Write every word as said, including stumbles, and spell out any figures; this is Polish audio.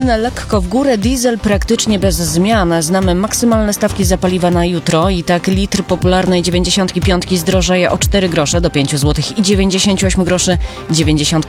Benzyna lekko w górę, diesel praktycznie bez zmian. Znamy maksymalne stawki za paliwa na jutro i tak litr popularnej dziewięćdziesiątki piątki zdrożeje o cztery grosze do pięć złotych i dziewięćdziesiąt osiem groszy. dziewięćdziesiąt